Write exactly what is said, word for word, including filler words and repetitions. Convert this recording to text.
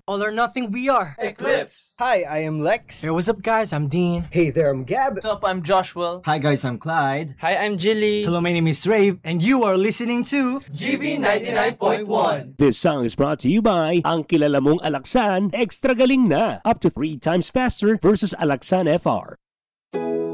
All or nothing we are. Eclipse. Hi, I am Lex. Hey, what's up guys? I'm Dean. Hey there, I'm Gab. What's up? I'm Joshua. Hi guys, I'm Clyde. Hi, I'm Jilly. Hello, my name is Rave, and you are listening to G V ninety-nine point one. This song is brought to you by ang kilala mong Alaksan, extra galing na, up to three times faster versus Alaksan F R.